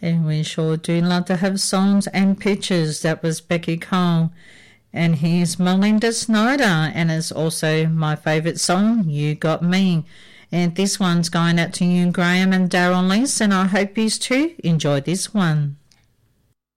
And we sure do love to have songs and pictures. That was Becky Cole. And here's Melinda Snyder, and it's also my favourite song, You Got Me. And this one's going out to you, Graham and Daryl Lease, and I hope you too enjoyed this one.